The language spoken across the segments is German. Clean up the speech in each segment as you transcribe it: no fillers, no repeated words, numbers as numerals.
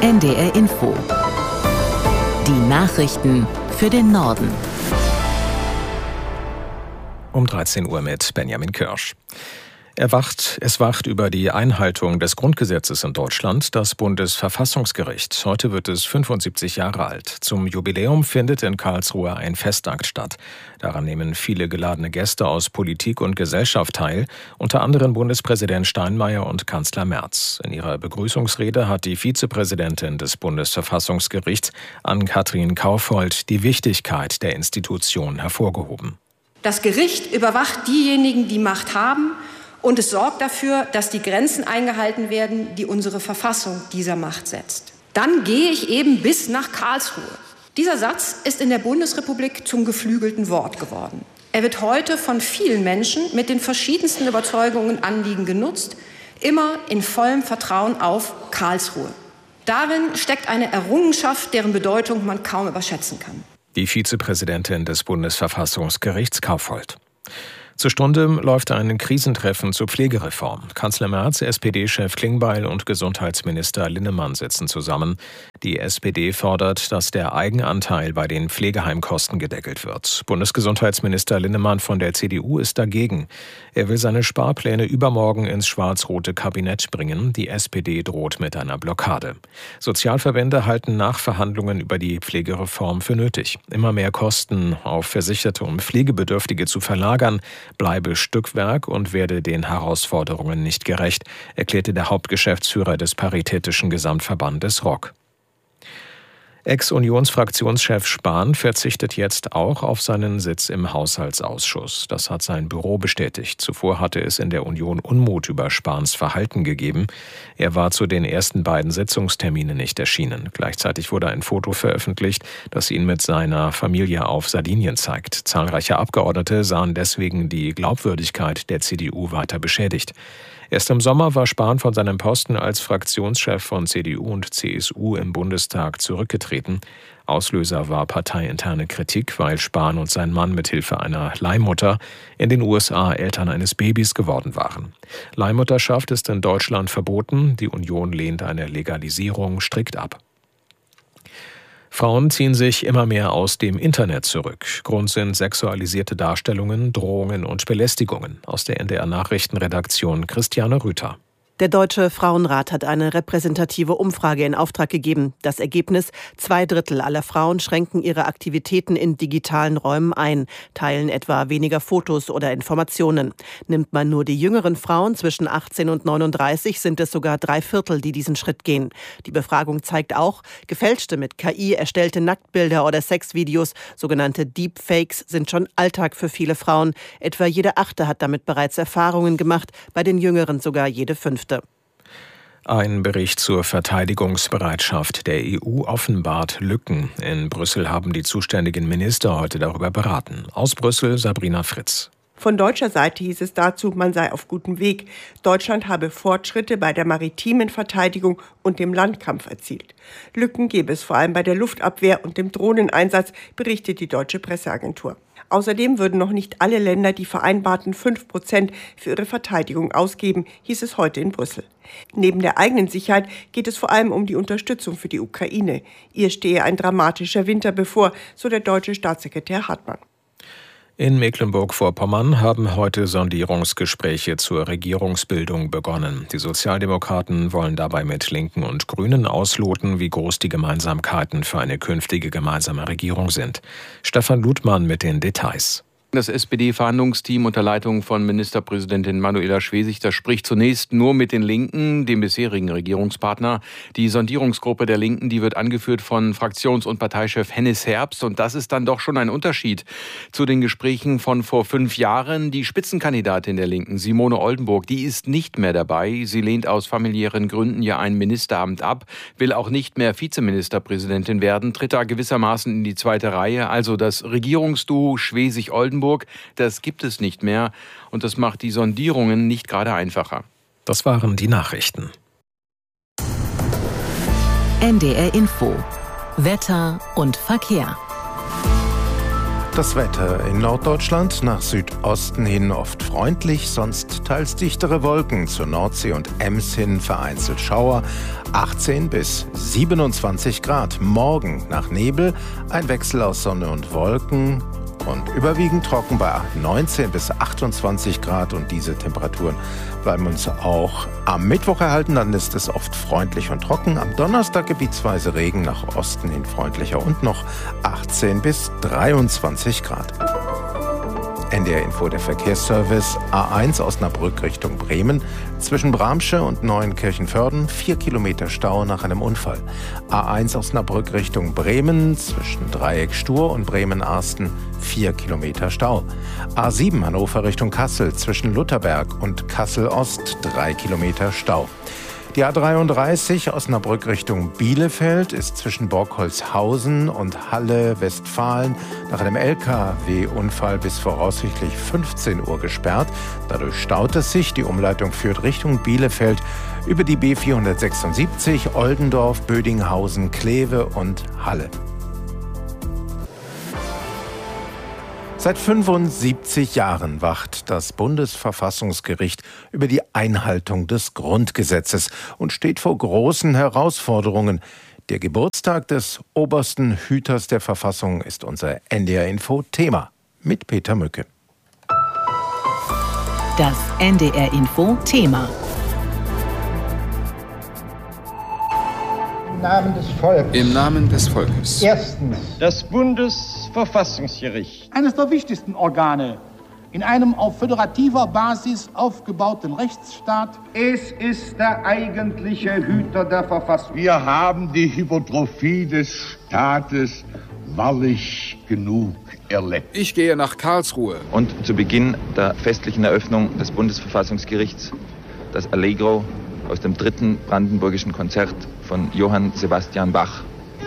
NDR Info. Die Nachrichten für den Norden. Um 13 Uhr mit Benjamin Kirsch. Es wacht über die Einhaltung des Grundgesetzes in Deutschland das Bundesverfassungsgericht. Heute wird es 75 Jahre alt. Zum Jubiläum findet in Karlsruhe ein Festakt statt. Daran nehmen viele geladene Gäste aus Politik und Gesellschaft teil, unter anderem Bundespräsident Steinmeier und Kanzler Merz. In ihrer Begrüßungsrede hat die Vizepräsidentin des Bundesverfassungsgerichts, Ann-Kathrin Kaufhold, die Wichtigkeit der Institution hervorgehoben. Das Gericht überwacht diejenigen, die Macht haben, und es sorgt dafür, dass die Grenzen eingehalten werden, die unsere Verfassung dieser Macht setzt. Dann gehe ich eben bis nach Karlsruhe. Dieser Satz ist in der Bundesrepublik zum geflügelten Wort geworden. Er wird heute von vielen Menschen mit den verschiedensten Überzeugungen und Anliegen genutzt, immer in vollem Vertrauen auf Karlsruhe. Darin steckt eine Errungenschaft, deren Bedeutung man kaum überschätzen kann. Die Vizepräsidentin des Bundesverfassungsgerichts Kaufhold. Zur Stunde läuft ein Krisentreffen zur Pflegereform. Kanzler Merz, SPD-Chef Klingbeil und Gesundheitsminister Linnemann sitzen zusammen. Die SPD fordert, dass der Eigenanteil bei den Pflegeheimkosten gedeckelt wird. Bundesgesundheitsminister Linnemann von der CDU ist dagegen. Er will seine Sparpläne übermorgen ins schwarz-rote Kabinett bringen. Die SPD droht mit einer Blockade. Sozialverbände halten Nachverhandlungen über die Pflegereform für nötig. Immer mehr Kosten auf Versicherte und Pflegebedürftige zu verlagern, bleibe Stückwerk und werde den Herausforderungen nicht gerecht, erklärte der Hauptgeschäftsführer des Paritätischen Gesamtverbandes ROK. Ex-Unionsfraktionschef Spahn verzichtet jetzt auch auf seinen Sitz im Haushaltsausschuss. Das hat sein Büro bestätigt. Zuvor hatte es in der Union Unmut über Spahns Verhalten gegeben. Er war zu den ersten beiden Sitzungsterminen nicht erschienen. Gleichzeitig wurde ein Foto veröffentlicht, das ihn mit seiner Familie auf Sardinien zeigt. Zahlreiche Abgeordnete sahen deswegen die Glaubwürdigkeit der CDU weiter beschädigt. Erst im Sommer war Spahn von seinem Posten als Fraktionschef von CDU und CSU im Bundestag zurückgetreten. Auslöser war parteiinterne Kritik, weil Spahn und sein Mann mithilfe einer Leihmutter in den USA Eltern eines Babys geworden waren. Leihmutterschaft ist in Deutschland verboten. Die Union lehnt eine Legalisierung strikt ab. Frauen ziehen sich immer mehr aus dem Internet zurück. Grund sind sexualisierte Darstellungen, Drohungen und Belästigungen. Aus der NDR-Nachrichtenredaktion Christiane Rüther. Der Deutsche Frauenrat hat eine repräsentative Umfrage in Auftrag gegeben. Das Ergebnis: 2/3 aller Frauen schränken ihre Aktivitäten in digitalen Räumen ein, teilen etwa weniger Fotos oder Informationen. Nimmt man nur die jüngeren Frauen zwischen 18 und 39, sind es sogar 3/4, die diesen Schritt gehen. Die Befragung zeigt auch, gefälschte, mit KI erstellte Nacktbilder oder Sexvideos, sogenannte Deepfakes, sind schon Alltag für viele Frauen. Etwa jede 8. hat damit bereits Erfahrungen gemacht, bei den Jüngeren sogar jede 5. Ein Bericht zur Verteidigungsbereitschaft der EU offenbart Lücken. In Brüssel haben die zuständigen Minister heute darüber beraten. Aus Brüssel Sabrina Fritz. Von deutscher Seite hieß es dazu, man sei auf gutem Weg. Deutschland habe Fortschritte bei der maritimen Verteidigung und dem Landkampf erzielt. Lücken gebe es vor allem bei der Luftabwehr und dem Drohneneinsatz, berichtet die deutsche Presseagentur. Außerdem würden noch nicht alle Länder die vereinbarten 5% für ihre Verteidigung ausgeben, hieß es heute in Brüssel. Neben der eigenen Sicherheit geht es vor allem um die Unterstützung für die Ukraine. Ihr stehe ein dramatischer Winter bevor, so der deutsche Staatssekretär Hartmann. In Mecklenburg-Vorpommern haben heute Sondierungsgespräche zur Regierungsbildung begonnen. Die Sozialdemokraten wollen dabei mit Linken und Grünen ausloten, wie groß die Gemeinsamkeiten für eine künftige gemeinsame Regierung sind. Stefan Ludmann mit den Details. Das SPD-Verhandlungsteam unter Leitung von Ministerpräsidentin Manuela Schwesig, das spricht zunächst nur mit den Linken, dem bisherigen Regierungspartner. Die Sondierungsgruppe der Linken, die wird angeführt von Fraktions- und Parteichef Hennis Herbst. Und das ist dann doch schon ein Unterschied zu den Gesprächen von vor 5 Jahren. Die Spitzenkandidatin der Linken, Simone Oldenburg, die ist nicht mehr dabei. Sie lehnt aus familiären Gründen ja ein Ministeramt ab, will auch nicht mehr Vizeministerpräsidentin werden, tritt da gewissermaßen in die zweite Reihe. Also das Regierungsduo Schwesig-Oldenburg, das gibt es nicht mehr und das macht die Sondierungen nicht gerade einfacher. Das waren die Nachrichten. NDR Info. Wetter und Verkehr. Das Wetter in Norddeutschland nach Südosten hin oft freundlich, sonst teils dichtere Wolken, zur Nordsee und Ems hin vereinzelt Schauer, 18 bis 27 Grad. Morgen nach Nebel ein Wechsel aus Sonne und Wolken und überwiegend trocken bei 19 bis 28 Grad. Und diese Temperaturen bleiben uns auch am Mittwoch erhalten. Dann ist es oft freundlich und trocken. Am Donnerstag gebietsweise Regen, nach Osten hin freundlicher und noch 18 bis 23 Grad. NDR Info, der Verkehrsservice. A1 Osnabrück Richtung Bremen. Zwischen Bramsche und Neuenkirchenvörden 4 Kilometer Stau nach einem Unfall. A1 Osnabrück Richtung Bremen. Zwischen Dreieck Stur und Bremen-Arsten 4 Kilometer Stau. A7 Hannover Richtung Kassel. Zwischen Lutherberg und Kassel-Ost 3 Kilometer Stau. Die A33 Osnabrück Richtung Bielefeld ist zwischen Borgholzhausen und Halle-Westfalen nach einem LKW-Unfall bis voraussichtlich 15 Uhr gesperrt. Dadurch staut es sich. Die Umleitung führt Richtung Bielefeld über die B476, Oldendorf, Bödinghausen, Kleve und Halle. Seit 75 Jahren wacht das Bundesverfassungsgericht über die Einhaltung des Grundgesetzes und steht vor großen Herausforderungen. Der Geburtstag des obersten Hüters der Verfassung ist unser NDR-Info-Thema mit Peter Mücke. Das NDR-Info-Thema. Im Namen des Volkes. Im Namen des Volkes. Erstens. Das Bundesverfassungsgericht. Eines der wichtigsten Organe in einem auf föderativer Basis aufgebauten Rechtsstaat. Es ist der eigentliche Hüter der Verfassung. Wir haben die Hypertrophie des Staates wahrlich genug erlebt. Ich gehe nach Karlsruhe. Und zu Beginn der festlichen Eröffnung des Bundesverfassungsgerichts das Allegro aus dem 3. Brandenburgischen Konzert von Johann Sebastian Bach.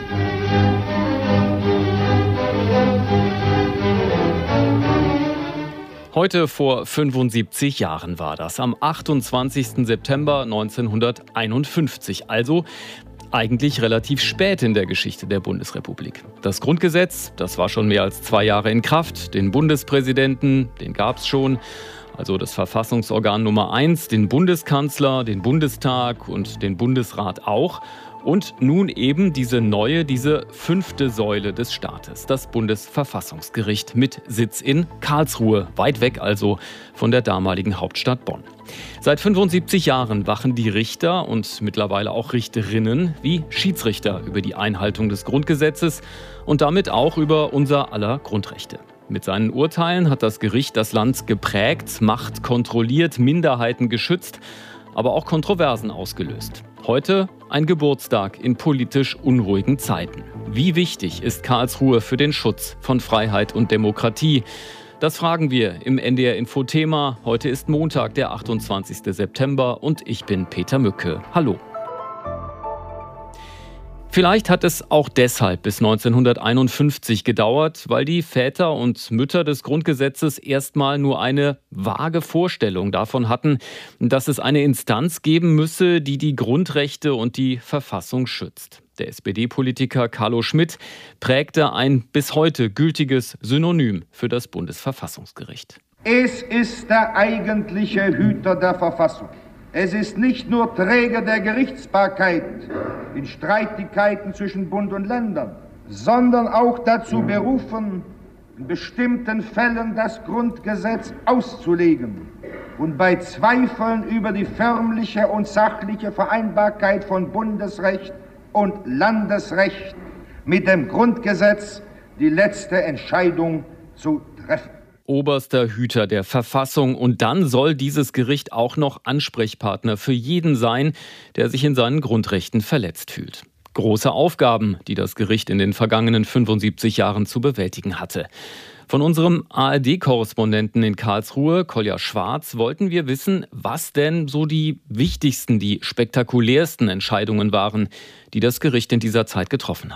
Heute vor 75 Jahren war das, am 28. September 1951, also eigentlich relativ spät in der Geschichte der Bundesrepublik. Das Grundgesetz, das war schon mehr als 2 Jahre in Kraft, den Bundespräsidenten, den gab's schon. Also das Verfassungsorgan Nummer 1, den Bundeskanzler, den Bundestag und den Bundesrat auch. Und nun eben diese 5. Säule des Staates, das Bundesverfassungsgericht mit Sitz in Karlsruhe, weit weg also von der damaligen Hauptstadt Bonn. Seit 75 Jahren wachen die Richter und mittlerweile auch Richterinnen wie Schiedsrichter über die Einhaltung des Grundgesetzes und damit auch über unser aller Grundrechte. Mit seinen Urteilen hat das Gericht das Land geprägt, Macht kontrolliert, Minderheiten geschützt, aber auch Kontroversen ausgelöst. Heute ein Geburtstag in politisch unruhigen Zeiten. Wie wichtig ist Karlsruhe für den Schutz von Freiheit und Demokratie? Das fragen wir im NDR-Info-Thema. Heute ist Montag, der 28. September und ich bin Peter Mücke. Hallo. Vielleicht hat es auch deshalb bis 1951 gedauert, weil die Väter und Mütter des Grundgesetzes erstmal nur eine vage Vorstellung davon hatten, dass es eine Instanz geben müsse, die die Grundrechte und die Verfassung schützt. Der SPD-Politiker Carlo Schmitt prägte ein bis heute gültiges Synonym für das Bundesverfassungsgericht. Es ist der eigentliche Hüter der Verfassung. Es ist nicht nur Träger der Gerichtsbarkeit in Streitigkeiten zwischen Bund und Ländern, sondern auch dazu berufen, in bestimmten Fällen das Grundgesetz auszulegen und bei Zweifeln über die förmliche und sachliche Vereinbarkeit von Bundesrecht und Landesrecht mit dem Grundgesetz die letzte Entscheidung zu treffen. Oberster Hüter der Verfassung. Und dann soll dieses Gericht auch noch Ansprechpartner für jeden sein, der sich in seinen Grundrechten verletzt fühlt. Große Aufgaben, die das Gericht in den vergangenen 75 Jahren zu bewältigen hatte. Von unserem ARD-Korrespondenten in Karlsruhe, Kolja Schwarz, wollten wir wissen, was denn so die wichtigsten, die spektakulärsten Entscheidungen waren, die das Gericht in dieser Zeit getroffen hat.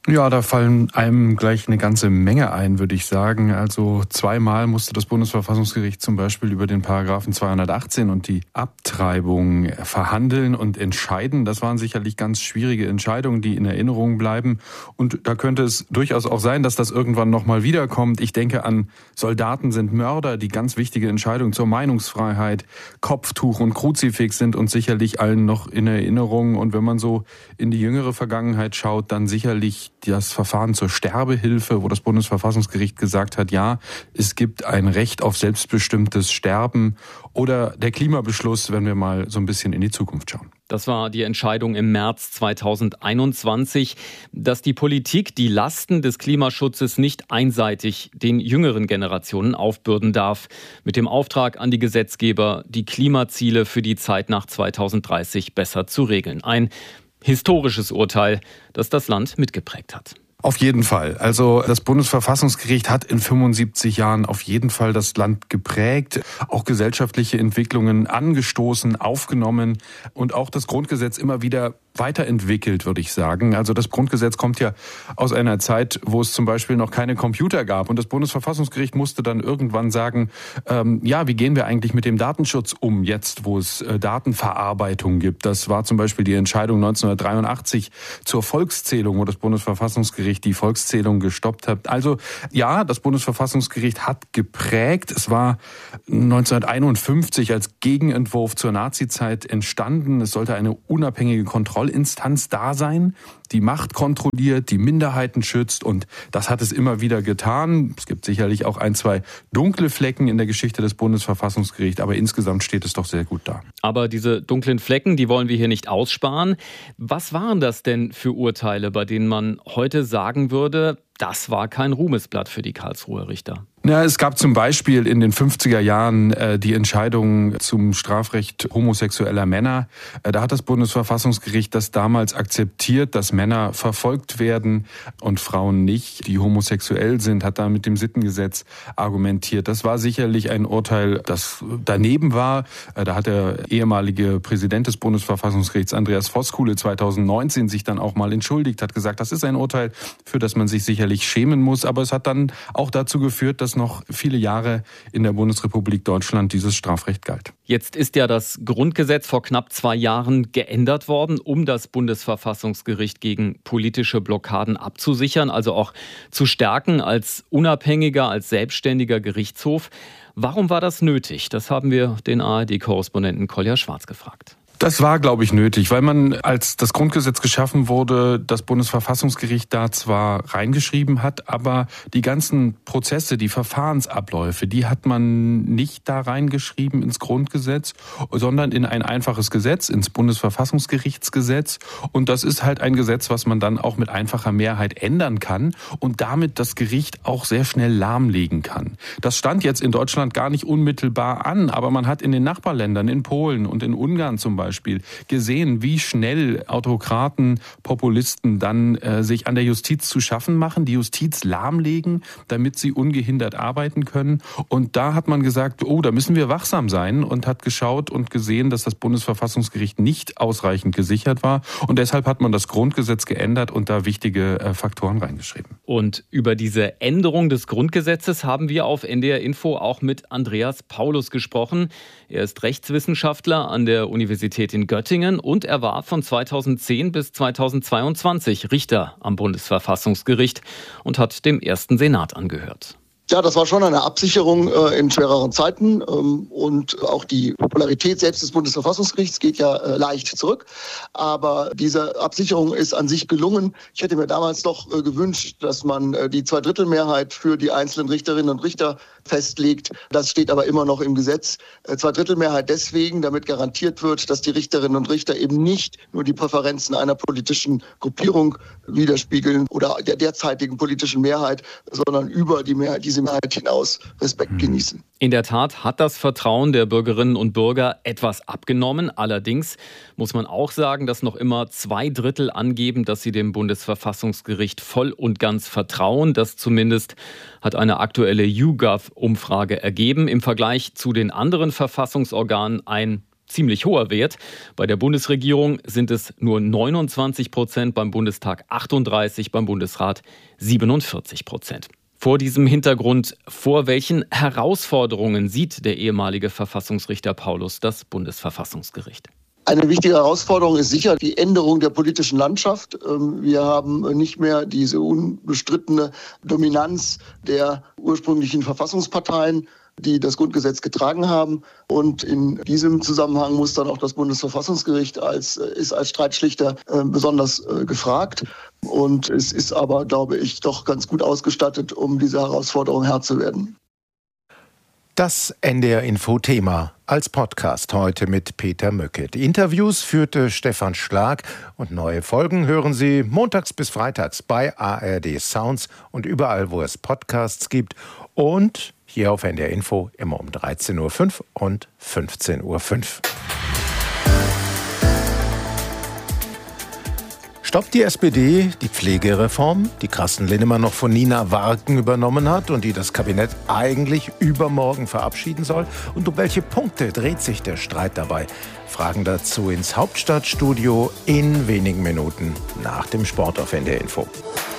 Ja, da fallen einem gleich eine ganze Menge ein, würde ich sagen. Also 2-mal musste das Bundesverfassungsgericht zum Beispiel über den Paragraphen 218 und die Abtreibung verhandeln und entscheiden. Das waren sicherlich ganz schwierige Entscheidungen, die in Erinnerung bleiben. Und da könnte es durchaus auch sein, dass das irgendwann nochmal wiederkommt. Ich denke an Soldaten sind Mörder, die ganz wichtige Entscheidungen zur Meinungsfreiheit, Kopftuch und Kruzifix sind uns sicherlich allen noch in Erinnerung. Und wenn man so in die jüngere Vergangenheit schaut, dann sicherlich das Verfahren zur Sterbehilfe, wo das Bundesverfassungsgericht gesagt hat, ja, es gibt ein Recht auf selbstbestimmtes Sterben, oder der Klimabeschluss, wenn wir mal so ein bisschen in die Zukunft schauen. Das war die Entscheidung im März 2021, dass die Politik die Lasten des Klimaschutzes nicht einseitig den jüngeren Generationen aufbürden darf. Mit dem Auftrag an die Gesetzgeber, die Klimaziele für die Zeit nach 2030 besser zu regeln. Ein historisches Urteil, das das Land mitgeprägt hat. Auf jeden Fall. Also das Bundesverfassungsgericht hat in 75 Jahren auf jeden Fall das Land geprägt, auch gesellschaftliche Entwicklungen angestoßen, aufgenommen und auch das Grundgesetz immer wieder weiterentwickelt, würde ich sagen. Also das Grundgesetz kommt ja aus einer Zeit, wo es zum Beispiel noch keine Computer gab. Und das Bundesverfassungsgericht musste dann irgendwann sagen, wie gehen wir eigentlich mit dem Datenschutz um, jetzt wo es Datenverarbeitung gibt. Das war zum Beispiel die Entscheidung 1983 zur Volkszählung, wo das Bundesverfassungsgericht die Volkszählung gestoppt hat. Also ja, das Bundesverfassungsgericht hat geprägt. Es war 1951 als Gegenentwurf zur Nazizeit entstanden. Es sollte eine unabhängige Kontrollinstanz da sein, die Macht kontrolliert, die Minderheiten schützt, und das hat es immer wieder getan. Es gibt sicherlich auch 1-2 dunkle Flecken in der Geschichte des Bundesverfassungsgerichts, aber insgesamt steht es doch sehr gut da. Aber diese dunklen Flecken, die wollen wir hier nicht aussparen. Was waren das denn für Urteile, bei denen man heute sagen würde, das war kein Ruhmesblatt für die Karlsruher Richter? Ja, es gab zum Beispiel in den 50er Jahren die Entscheidung zum Strafrecht homosexueller Männer. Da hat das Bundesverfassungsgericht das damals akzeptiert, dass Männer verfolgt werden und Frauen nicht, die homosexuell sind, hat da mit dem Sittengesetz argumentiert. Das war sicherlich ein Urteil, das daneben war. Da hat der ehemalige Präsident des Bundesverfassungsgerichts, Andreas Voskuhle, 2019 sich dann auch mal entschuldigt, hat gesagt, das ist ein Urteil, für das man sich sicherlich schämen muss. Aber es hat dann auch dazu geführt, dass noch viele Jahre in der Bundesrepublik Deutschland dieses Strafrecht galt. Jetzt ist ja das Grundgesetz vor knapp 2 Jahren geändert worden, um das Bundesverfassungsgericht gegen politische Blockaden abzusichern, also auch zu stärken als unabhängiger, als selbstständiger Gerichtshof. Warum war das nötig? Das haben wir den ARD-Korrespondenten Kolja Schwarz gefragt. Das war, glaube ich, nötig, weil man, als das Grundgesetz geschaffen wurde, das Bundesverfassungsgericht da zwar reingeschrieben hat, aber die ganzen Prozesse, die Verfahrensabläufe, die hat man nicht da reingeschrieben ins Grundgesetz, sondern in ein einfaches Gesetz, ins Bundesverfassungsgerichtsgesetz. Und das ist halt ein Gesetz, was man dann auch mit einfacher Mehrheit ändern kann und damit das Gericht auch sehr schnell lahmlegen kann. Das stand jetzt in Deutschland gar nicht unmittelbar an, aber man hat in den Nachbarländern, in Polen und in Ungarn zum Beispiel, gesehen, wie schnell Autokraten, Populisten dann sich an der Justiz zu schaffen machen, die Justiz lahmlegen, damit sie ungehindert arbeiten können. Und da hat man gesagt, da müssen wir wachsam sein, und hat geschaut und gesehen, dass das Bundesverfassungsgericht nicht ausreichend gesichert war. Und deshalb hat man das Grundgesetz geändert und da wichtige Faktoren reingeschrieben. Und über diese Änderung des Grundgesetzes haben wir auf NDR Info auch mit Andreas Paulus gesprochen. Er ist Rechtswissenschaftler an der Universität in Göttingen und er war von 2010 bis 2022 Richter am Bundesverfassungsgericht und hat dem ersten Senat angehört. Ja, das war schon eine Absicherung in schwereren Zeiten und auch die Popularität selbst des Bundesverfassungsgerichts geht ja leicht zurück. Aber diese Absicherung ist an sich gelungen. Ich hätte mir damals doch gewünscht, dass man die 2/3 für die einzelnen Richterinnen und Richter festlegt. Das steht aber immer noch im Gesetz. 2/3 deswegen, damit garantiert wird, dass die Richterinnen und Richter eben nicht nur die Präferenzen einer politischen Gruppierung widerspiegeln oder der derzeitigen politischen Mehrheit, sondern über die Mehrheit, diese Mehrheit hinaus Respekt genießen. In der Tat hat das Vertrauen der Bürgerinnen und Bürger etwas abgenommen. Allerdings muss man auch sagen, dass noch immer 2/3 angeben, dass sie dem Bundesverfassungsgericht voll und ganz vertrauen. Das zumindest hat eine aktuelle YouGov-Umfrage ergeben. Im Vergleich zu den anderen Verfassungsorganen ein ziemlich hoher Wert. Bei der Bundesregierung sind es nur 29%, beim Bundestag 38%, beim Bundesrat 47%. Vor diesem Hintergrund, vor welchen Herausforderungen sieht der ehemalige Verfassungsrichter Paulus das Bundesverfassungsgericht? Eine wichtige Herausforderung ist sicher die Änderung der politischen Landschaft. Wir haben nicht mehr diese unbestrittene Dominanz der ursprünglichen Verfassungsparteien, die das Grundgesetz getragen haben. Und in diesem Zusammenhang muss dann auch das Bundesverfassungsgericht als Streitschlichter besonders gefragt. Und es ist aber, glaube ich, doch ganz gut ausgestattet, um dieser Herausforderung Herr zu werden. Das NDR-Info-Thema als Podcast heute mit Peter Möcke. Die Interviews führte Stefan Schlag und neue Folgen hören Sie montags bis freitags bei ARD Sounds und überall, wo es Podcasts gibt und hier auf NDR Info immer um 13.05 Uhr und 15.05 Uhr. Stoppt die SPD die Pflegereform, die Carsten Linnemann noch von Nina Warken übernommen hat und die das Kabinett eigentlich übermorgen verabschieden soll? Und um welche Punkte dreht sich der Streit dabei? Fragen dazu ins Hauptstadtstudio in wenigen Minuten nach dem Sport auf NDR Info.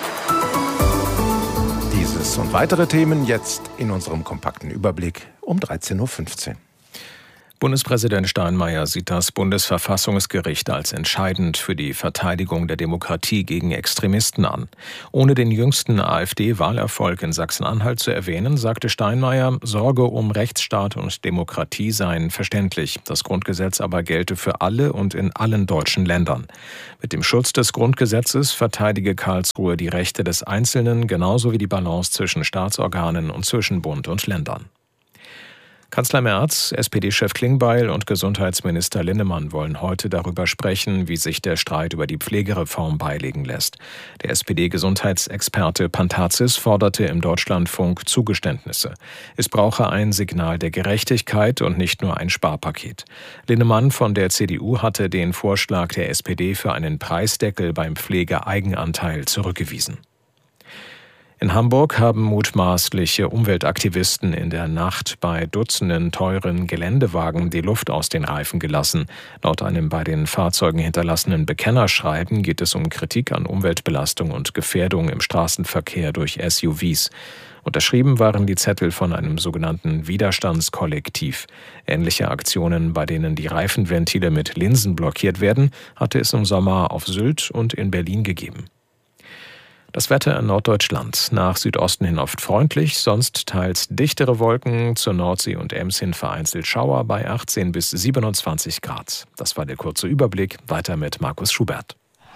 Dieses und weitere Themen jetzt in unserem kompakten Überblick um 13.15 Uhr. Bundespräsident Steinmeier sieht das Bundesverfassungsgericht als entscheidend für die Verteidigung der Demokratie gegen Extremisten an. Ohne den jüngsten AfD-Wahlerfolg in Sachsen-Anhalt zu erwähnen, sagte Steinmeier, Sorge um Rechtsstaat und Demokratie seien verständlich. Das Grundgesetz aber gelte für alle und in allen deutschen Ländern. Mit dem Schutz des Grundgesetzes verteidige Karlsruhe die Rechte des Einzelnen genauso wie die Balance zwischen Staatsorganen und zwischen Bund und Ländern. Kanzler Merz, SPD-Chef Klingbeil und Gesundheitsminister Linnemann wollen heute darüber sprechen, wie sich der Streit über die Pflegereform beilegen lässt. Der SPD-Gesundheitsexperte Pantazis forderte im Deutschlandfunk Zugeständnisse. Es brauche ein Signal der Gerechtigkeit und nicht nur ein Sparpaket. Linnemann von der CDU hatte den Vorschlag der SPD für einen Preisdeckel beim Pflegeeigenanteil zurückgewiesen. In Hamburg haben mutmaßliche Umweltaktivisten in der Nacht bei Dutzenden teuren Geländewagen die Luft aus den Reifen gelassen. Laut einem bei den Fahrzeugen hinterlassenen Bekennerschreiben geht es um Kritik an Umweltbelastung und Gefährdung im Straßenverkehr durch SUVs. Unterschrieben waren die Zettel von einem sogenannten Widerstandskollektiv. Ähnliche Aktionen, bei denen die Reifenventile mit Linsen blockiert werden, hatte es im Sommer auf Sylt und in Berlin gegeben. Das Wetter in Norddeutschland. Nach Südosten hin oft freundlich, sonst teils dichtere Wolken, zur Nordsee und Ems hin vereinzelt Schauer bei 18 bis 27 Grad. Das war der kurze Überblick. Weiter mit Markus Schubert.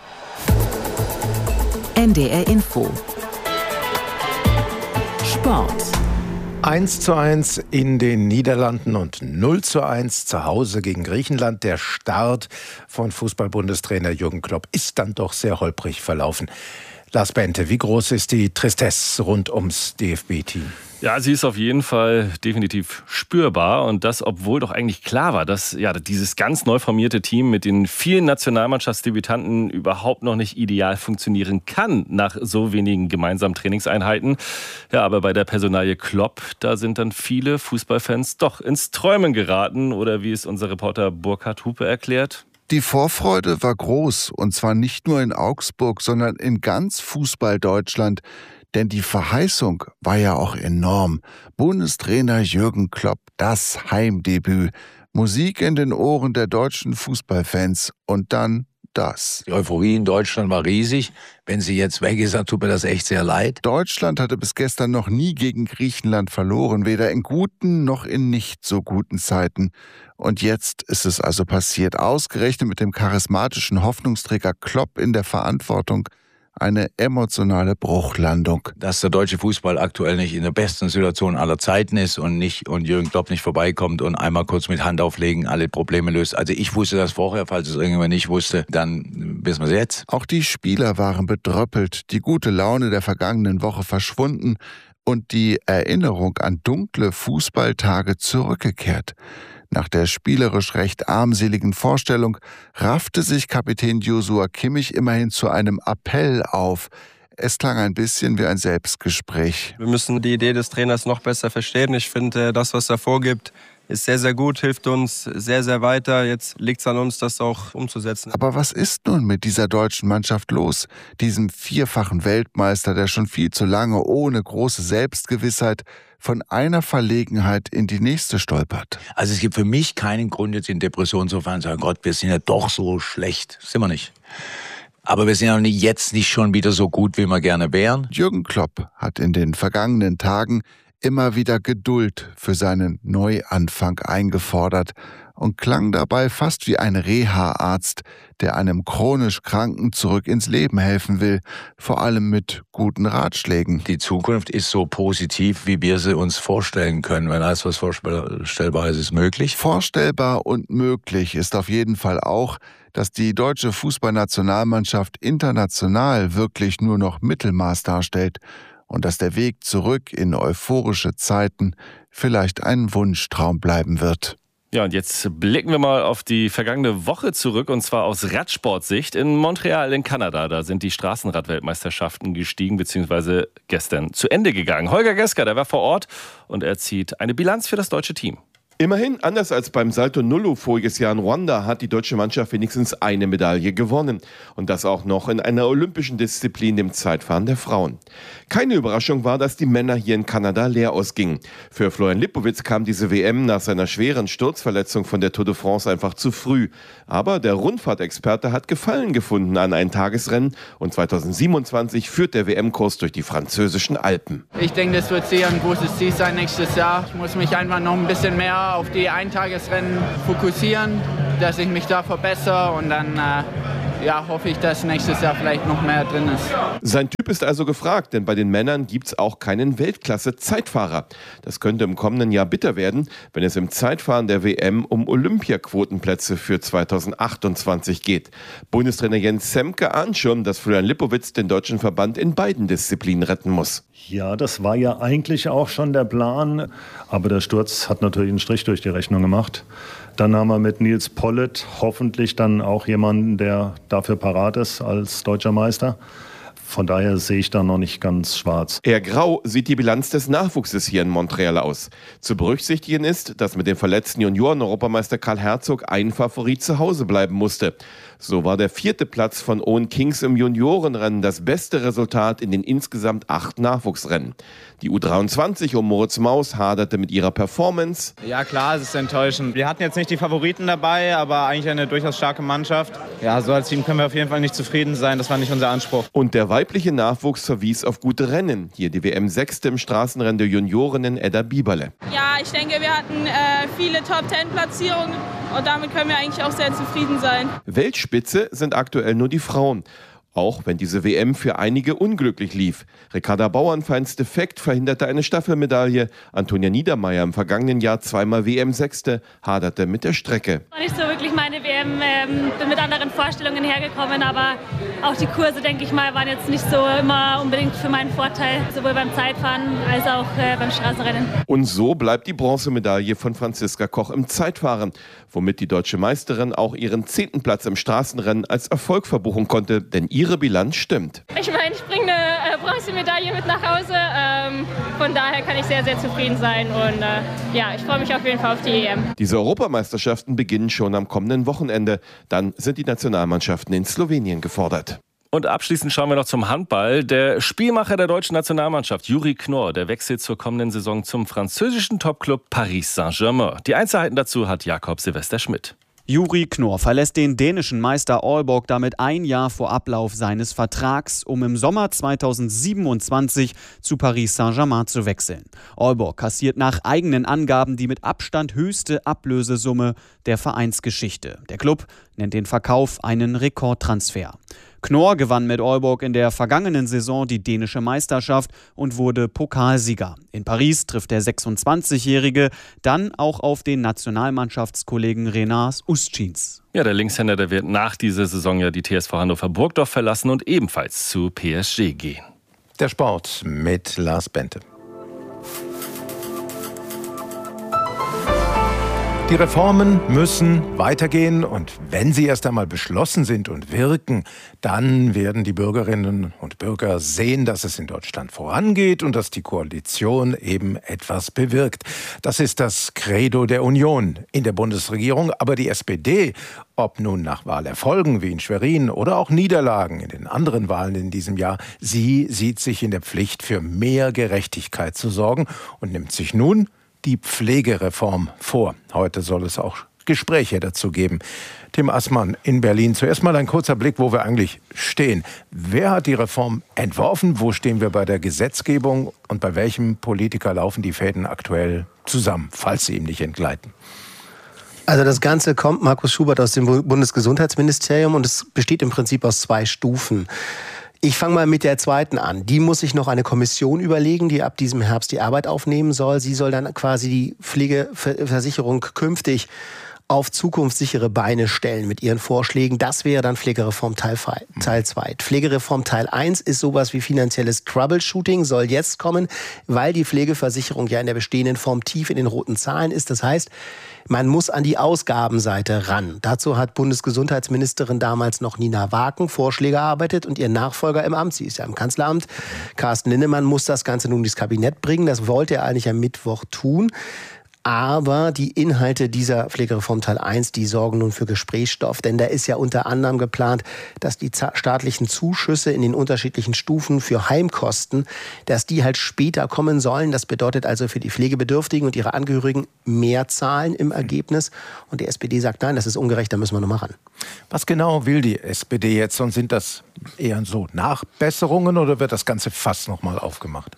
NDR Info. Sport. 1:1 in den Niederlanden und 0:1 zu Hause gegen Griechenland. Der Start von Fußball-Bundestrainer Jürgen Klopp ist dann doch sehr holprig verlaufen. Lars Bente, wie groß ist die Tristesse rund ums DFB-Team? Ja, sie ist auf jeden Fall definitiv spürbar und das, obwohl doch eigentlich klar war, dass dieses ganz neu formierte Team mit den vielen Nationalmannschaftsdebütanten überhaupt noch nicht ideal funktionieren kann nach so wenigen gemeinsamen Trainingseinheiten. Ja, aber bei der Personalie Klopp, da sind dann viele Fußballfans doch ins Träumen geraten oder wie es unser Reporter Burkhard Hupe erklärt. Die Vorfreude war groß und zwar nicht nur in Augsburg, sondern in ganz Fußball-Deutschland. Denn die Verheißung war ja auch enorm. Bundestrainer Jürgen Klopp, das Heimdebüt. Musik in den Ohren der deutschen Fußballfans und dann das. Die Euphorie in Deutschland war riesig. Wenn sie jetzt weg ist, dann tut mir das echt sehr leid. Deutschland hatte bis gestern noch nie gegen Griechenland verloren, weder in guten noch in nicht so guten Zeiten. Und jetzt ist es also passiert, ausgerechnet mit dem charismatischen Hoffnungsträger Klopp in der Verantwortung. Eine emotionale Bruchlandung. Dass der deutsche Fußball aktuell nicht in der besten Situation aller Zeiten ist und Jürgen Klopp nicht vorbeikommt und einmal kurz mit Hand auflegen alle Probleme löst. Also ich wusste das vorher, falls es irgendjemand nicht wusste, dann wissen wir es jetzt. Auch die Spieler waren bedröppelt, die gute Laune der vergangenen Woche verschwunden und die Erinnerung an dunkle Fußballtage zurückgekehrt. Nach der spielerisch recht armseligen Vorstellung raffte sich Kapitän Joshua Kimmich immerhin zu einem Appell auf. Es klang ein bisschen wie ein Selbstgespräch. Wir müssen die Idee des Trainers noch besser verstehen. Ich finde, das, was er vorgibt, ist sehr, sehr gut, hilft uns sehr, sehr weiter. Jetzt liegt es an uns, das auch umzusetzen. Aber was ist nun mit dieser deutschen Mannschaft los? Diesem vierfachen Weltmeister, der schon viel zu lange ohne große Selbstgewissheit von einer Verlegenheit in die nächste stolpert. Also es gibt für mich keinen Grund, jetzt in Depression zu fahren und zu sagen, Gott, wir sind ja doch so schlecht. Sind wir nicht. Aber wir sind ja jetzt nicht schon wieder so gut, wie wir gerne wären. Jürgen Klopp hat in den vergangenen Tagen immer wieder Geduld für seinen Neuanfang eingefordert und klang dabei fast wie ein Reha-Arzt, der einem chronisch Kranken zurück ins Leben helfen will, vor allem mit guten Ratschlägen. Die Zukunft ist so positiv, wie wir sie uns vorstellen können. Wenn alles, was vorstellbar ist, ist möglich. Vorstellbar und möglich ist auf jeden Fall auch, dass die deutsche Fußballnationalmannschaft international wirklich nur noch Mittelmaß darstellt und dass der Weg zurück in euphorische Zeiten vielleicht ein Wunschtraum bleiben wird. Ja, und jetzt blicken wir mal auf die vergangene Woche zurück, und zwar aus Radsportsicht. In Montreal in Kanada, da sind die Straßenradweltmeisterschaften gestiegen bzw. gestern zu Ende gegangen. Holger Gesker, der war vor Ort und er zieht eine Bilanz für das deutsche Team. Immerhin, anders als beim Salto Nullo voriges Jahr in Ruanda, hat die deutsche Mannschaft wenigstens eine Medaille gewonnen. Und das auch noch in einer olympischen Disziplin, dem Zeitfahren der Frauen. Keine Überraschung war, dass die Männer hier in Kanada leer ausgingen. Für Florian Lipowitz kam diese WM nach seiner schweren Sturzverletzung von der Tour de France einfach zu früh. Aber der Rundfahrtexperte hat Gefallen gefunden an ein Tagesrennen. Und 2027 führt der WM-Kurs durch die französischen Alpen. Ich denke, das wird sehr ein großes Ziel sein nächstes Jahr. Ich muss mich einfach noch ein bisschen mehr auf die Eintagesrennen fokussieren, dass ich mich da verbessere und dann hoffe ich, dass nächstes Jahr vielleicht noch mehr drin ist. Sein Typ ist also gefragt, denn bei den Männern gibt es auch keinen Weltklasse-Zeitfahrer. Das könnte im kommenden Jahr bitter werden, wenn es im Zeitfahren der WM um Olympiaquotenplätze für 2028 geht. Bundestrainer Jens Semke ahnt schon, dass Florian Lipowitz den deutschen Verband in beiden Disziplinen retten muss. Ja, das war ja eigentlich auch schon der Plan, aber der Sturz hat natürlich einen Strich durch die Rechnung gemacht. Dann haben wir mit Nils Pollitt hoffentlich dann auch jemanden, der dafür parat ist als deutscher Meister. Von daher sehe ich da noch nicht ganz schwarz. Eher grau sieht die Bilanz des Nachwuchses hier in Montreal aus. Zu berücksichtigen ist, dass mit dem verletzten Junioren-Europameister Karl Herzog ein Favorit zu Hause bleiben musste. So war der 4. Platz von Owen Kings im Juniorenrennen das beste Resultat in den insgesamt 8 Nachwuchsrennen. Die U23 um Moritz Maus haderte mit ihrer Performance. Ja klar, es ist enttäuschend. Wir hatten jetzt nicht die Favoriten dabei, aber eigentlich eine durchaus starke Mannschaft. Ja, so als Team können wir auf jeden Fall nicht zufrieden sein. Das war nicht unser Anspruch. Und der weibliche Nachwuchs verwies auf gute Rennen. Hier die WM 6. im Straßenrennen der Juniorinnen Edda Bieberle. Ja, ich denke, wir hatten viele Top-10-Platzierungen und damit können wir eigentlich auch sehr zufrieden sein. Weltspitze sind aktuell nur die Frauen. Auch wenn diese WM für einige unglücklich lief. Ricarda Bauernfeins Defekt verhinderte eine Staffelmedaille. Antonia Niedermeyer im vergangenen Jahr zweimal WM-6. haderte mit der Strecke. War nicht so wirklich meine WM, bin mit anderen Vorstellungen hergekommen, aber auch die Kurse, denke ich mal, waren jetzt nicht so immer unbedingt für meinen Vorteil, sowohl beim Zeitfahren als auch beim Straßenrennen. Und so bleibt die Bronzemedaille von Franziska Koch im Zeitfahren, womit die deutsche Meisterin auch ihren 10. Platz im Straßenrennen als Erfolg verbuchen konnte, denn ihre Bilanz stimmt. Ich meine, ich bringe eine Bronzemedaille mit nach Hause, von daher kann ich sehr, sehr zufrieden sein und ich freue mich auf jeden Fall auf die EM. Diese Europameisterschaften beginnen schon am kommenden Wochenende. Dann sind die Nationalmannschaften in Slowenien gefordert. Und abschließend schauen wir noch zum Handball. Der Spielmacher der deutschen Nationalmannschaft, Juri Knorr, der wechselt zur kommenden Saison zum französischen Topclub Paris Saint-Germain. Die Einzelheiten dazu hat Jakob Silvester Schmidt. Juri Knorr verlässt den dänischen Meister Aalborg damit ein Jahr vor Ablauf seines Vertrags, um im Sommer 2027 zu Paris Saint-Germain zu wechseln. Aalborg kassiert nach eigenen Angaben die mit Abstand höchste Ablösesumme der Vereinsgeschichte. Der Klub nennt den Verkauf einen Rekordtransfer. Knorr gewann mit Aalborg in der vergangenen Saison die dänische Meisterschaft und wurde Pokalsieger. In Paris trifft der 26-Jährige dann auch auf den Nationalmannschaftskollegen Renard Ustschins. Ja, der Linkshänder, der wird nach dieser Saison ja die TSV Hannover Burgdorf verlassen und ebenfalls zu PSG gehen. Der Sport mit Lars Bente. Die Reformen müssen weitergehen und wenn sie erst einmal beschlossen sind und wirken, dann werden die Bürgerinnen und Bürger sehen, dass es in Deutschland vorangeht und dass die Koalition eben etwas bewirkt. Das ist das Credo der Union in der Bundesregierung, aber die SPD, ob nun nach Wahlerfolgen wie in Schwerin oder auch Niederlagen in den anderen Wahlen in diesem Jahr, sie sieht sich in der Pflicht, für mehr Gerechtigkeit zu sorgen und nimmt sich nun die Pflegereform vor. Heute soll es auch Gespräche dazu geben. Tim Assmann in Berlin. Zuerst mal ein kurzer Blick, wo wir eigentlich stehen. Wer hat die Reform entworfen? Wo stehen wir bei der Gesetzgebung? Und bei welchem Politiker laufen die Fäden aktuell zusammen, falls sie ihm nicht entgleiten? Also das Ganze kommt, Markus Schubert, aus dem Bundesgesundheitsministerium und es besteht im Prinzip aus 2 Stufen. Ich fange mal mit der zweiten an. Die muss sich noch eine Kommission überlegen, die ab diesem Herbst die Arbeit aufnehmen soll. Sie soll dann quasi die Pflegeversicherung künftig auf zukunftssichere Beine stellen mit ihren Vorschlägen. Das wäre dann Pflegereform Teil 2. Pflegereform Teil 1 ist sowas wie finanzielles Troubleshooting, soll jetzt kommen, weil die Pflegeversicherung ja in der bestehenden Form tief in den roten Zahlen ist. Das heißt, man muss an die Ausgabenseite ran. Dazu hat Bundesgesundheitsministerin damals noch Nina Waken Vorschläge erarbeitet und ihr Nachfolger im Amt, sie ist ja im Kanzleramt, Carsten Linnemann, muss das Ganze nun ins Kabinett bringen. Das wollte er eigentlich am Mittwoch tun. Aber die Inhalte dieser Pflegereform Teil 1, die sorgen nun für Gesprächsstoff. Denn da ist ja unter anderem geplant, dass die staatlichen Zuschüsse in den unterschiedlichen Stufen für Heimkosten, dass die halt später kommen sollen. Das bedeutet also für die Pflegebedürftigen und ihre Angehörigen mehr Zahlen im Ergebnis. Und die SPD sagt, nein, das ist ungerecht, da müssen wir nochmal ran. Was genau will die SPD jetzt? Und sind das eher so Nachbesserungen oder wird das ganze Fass nochmal aufgemacht?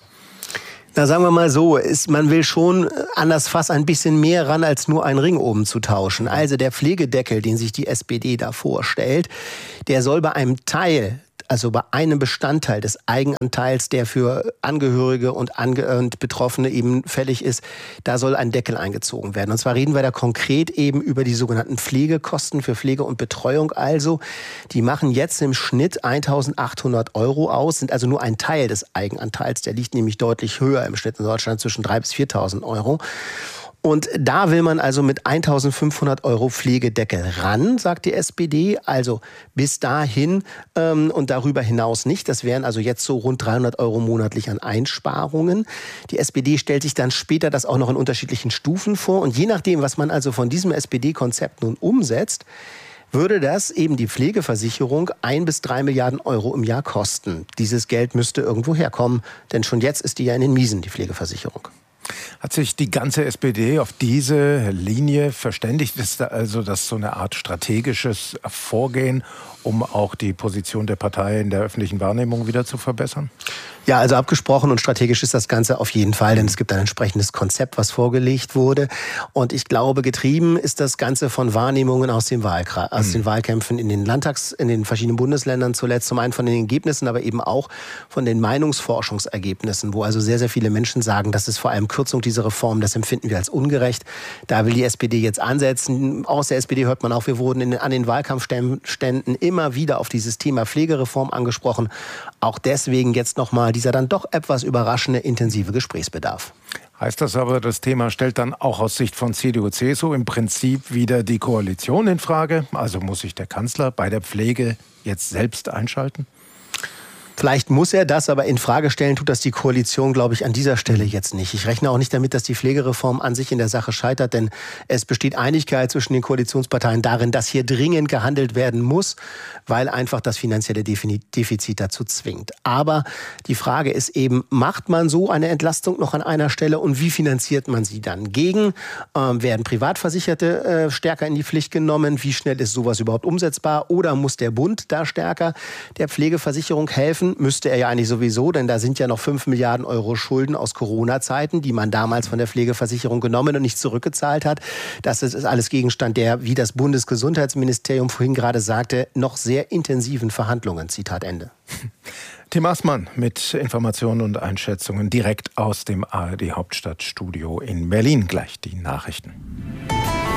Na, sagen wir mal so, man will schon an das Fass ein bisschen mehr ran, als nur einen Ring oben zu tauschen. Also der Pflegedeckel, den sich die SPD da vorstellt, der soll bei einem Teil, also bei einem Bestandteil des Eigenanteils, der für Angehörige und Betroffene eben fällig ist, da soll ein Deckel eingezogen werden. Und zwar reden wir da konkret eben über die sogenannten Pflegekosten für Pflege und Betreuung. Also, die machen jetzt im Schnitt 1.800 € aus, sind also nur ein Teil des Eigenanteils. Der liegt nämlich deutlich höher im Schnitt in Deutschland, zwischen 3.000 bis 4.000 €. Und da will man also mit 1.500 € Pflegedeckel ran, sagt die SPD. Also bis dahin und darüber hinaus nicht. Das wären also jetzt so rund 300 € monatlich an Einsparungen. Die SPD stellt sich dann später das auch noch in unterschiedlichen Stufen vor. Und je nachdem, was man also von diesem SPD-Konzept nun umsetzt, würde das eben die Pflegeversicherung 1 bis 3 Milliarden € im Jahr kosten. Dieses Geld müsste irgendwo herkommen, denn schon jetzt ist die ja in den Miesen, die Pflegeversicherung. Hat sich die ganze SPD auf diese Linie verständigt? Ist da also das so eine Art strategisches Vorgehen, um auch die Position der Partei in der öffentlichen Wahrnehmung wieder zu verbessern? Ja, also abgesprochen und strategisch ist das Ganze auf jeden Fall, denn es gibt ein entsprechendes Konzept, was vorgelegt wurde. Und ich glaube, getrieben ist das Ganze von Wahrnehmungen aus den Wahlkämpfen in den verschiedenen Bundesländern zuletzt. Zum einen von den Ergebnissen, aber eben auch von den Meinungsforschungsergebnissen, wo also sehr, sehr viele Menschen sagen, das ist vor allem Kürzung dieser Reform, das empfinden wir als ungerecht. Da will die SPD jetzt ansetzen. Aus der SPD hört man auch, wir wurden an den Wahlkampfständen immer wieder auf dieses Thema Pflegereform angesprochen. Auch deswegen jetzt nochmal dieser dann doch etwas überraschende, intensive Gesprächsbedarf. Heißt das aber, das Thema stellt dann auch aus Sicht von CDU, CSU im Prinzip wieder die Koalition in Frage? Also muss sich der Kanzler bei der Pflege jetzt selbst einschalten? Vielleicht muss er das, aber in Frage stellen tut das die Koalition, glaube ich, an dieser Stelle jetzt nicht. Ich rechne auch nicht damit, dass die Pflegereform an sich in der Sache scheitert, denn es besteht Einigkeit zwischen den Koalitionsparteien darin, dass hier dringend gehandelt werden muss, weil einfach das finanzielle Defizit dazu zwingt. Aber die Frage ist eben, macht man so eine Entlastung noch an einer Stelle und wie finanziert man sie dann? Werden Privatversicherte stärker in die Pflicht genommen? Wie schnell ist sowas überhaupt umsetzbar? Oder muss der Bund da stärker der Pflegeversicherung helfen? Müsste er ja eigentlich sowieso, denn da sind ja noch 5 Milliarden € Schulden aus Corona-Zeiten, die man damals von der Pflegeversicherung genommen und nicht zurückgezahlt hat. Das ist alles Gegenstand der, wie das Bundesgesundheitsministerium vorhin gerade sagte, noch sehr intensiven Verhandlungen. Zitat Ende. Tim Assmann mit Informationen und Einschätzungen direkt aus dem ARD Hauptstadtstudio in Berlin. Gleich die Nachrichten.